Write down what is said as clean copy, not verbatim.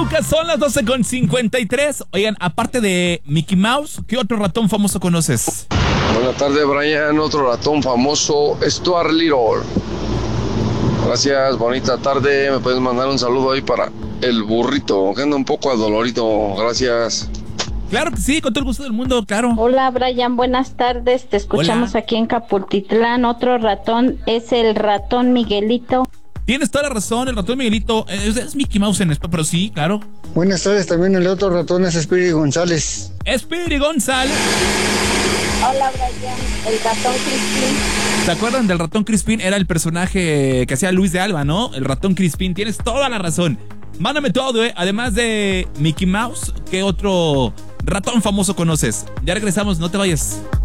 Lucas, son las 12:53. Oigan, aparte de Mickey Mouse, ¿qué otro ratón famoso conoces? Buenas tardes, Brian. Otro ratón famoso, Stuart Little. Gracias, bonita tarde. Me puedes mandar un saludo ahí para el burrito, que anda un poco adolorido. Gracias. Claro que sí, con todo el gusto del mundo, claro. Hola, Brian, buenas tardes. Te escuchamos aquí en Capultitlán. Otro ratón es el ratón Miguelito. Tienes toda la razón, el ratón Miguelito es Mickey Mouse en español, pero sí, claro. Buenas tardes, también el otro ratón es Speedy González. Speedy González. Hola, Brian, el ratón Crispín. ¿Se acuerdan del ratón Crispín? Era el personaje que hacía Luis de Alba, ¿no? El ratón Crispín, tienes toda la razón. Mándame todo, además de Mickey Mouse, ¿qué otro ratón famoso conoces? Ya regresamos, no te vayas.